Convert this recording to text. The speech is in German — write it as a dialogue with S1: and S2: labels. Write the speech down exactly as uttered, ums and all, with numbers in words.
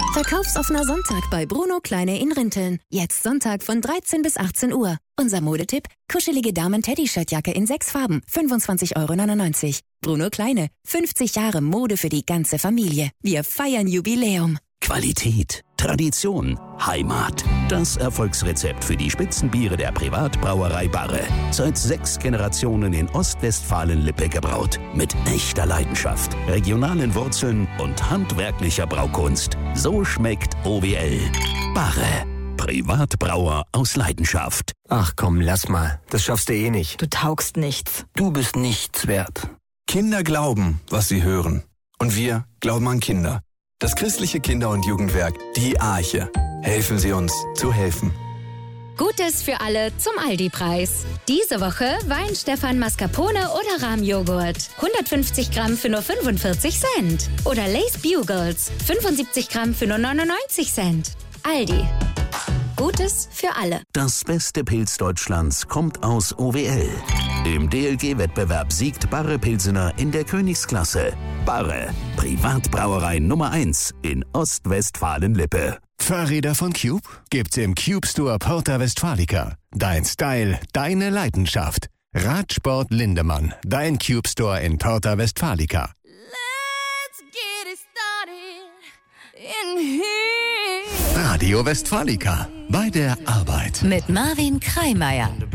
S1: Verkaufsoffener Sonntag bei Bruno Kleine in Rinteln. Jetzt Sonntag von dreizehn bis achtzehn Uhr. Unser Modetipp: kuschelige Damen-Teddy-Shirtjacke in sechs Farben, fünfundzwanzig Euro neunundneunzig. Bruno Kleine, fünfzig Jahre Mode für die ganze Familie. Wir feiern Jubiläum.
S2: Qualität, Tradition, Heimat. Das Erfolgsrezept für die Spitzenbiere der Privatbrauerei Barre. Seit sechs Generationen in Ostwestfalen-Lippe gebraut. Mit echter Leidenschaft, regionalen Wurzeln und handwerklicher Braukunst. So schmeckt O W L. Barre. Privatbrauer aus Leidenschaft.
S3: Ach komm, lass mal. Das schaffst du eh nicht.
S4: Du taugst nichts.
S3: Du bist nichts wert.
S5: Kinder glauben, was sie hören. Und wir glauben an Kinder. Das christliche Kinder- und Jugendwerk, die Arche. Helfen Sie uns zu helfen.
S6: Gutes für alle zum Aldi-Preis. Diese Woche Wein-Stefan Mascarpone oder Rahmjoghurt. hundertfünfzig Gramm für nur fünfundvierzig Cent. Oder Lay's Bugles. fünfundsiebzig Gramm für nur neunundneunzig Cent. Aldi. Gutes für alle.
S2: Das beste Pilz Deutschlands kommt aus O W L. Im D L G-Wettbewerb siegt Barre Pilsener in der Königsklasse. Barre, Privatbrauerei Nummer eins in Ostwestfalen-Lippe.
S7: Fahrräder von Cube gibt's im Cube Store Porta Westfalica. Dein Style, deine Leidenschaft. Radsport Lindemann, dein Cube Store in Porta Westfalica.
S8: Let's get it started in here.
S7: Radio Westfalica, bei der Arbeit.
S1: Mit Marvin Kreimeier.